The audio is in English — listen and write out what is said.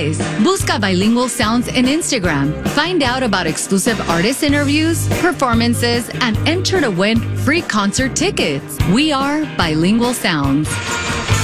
place. Busca Bilingual Sounds in Instagram. Find out about exclusive artist interviews, performances, and enter to win free concert tickets. We are Bilingual Sounds.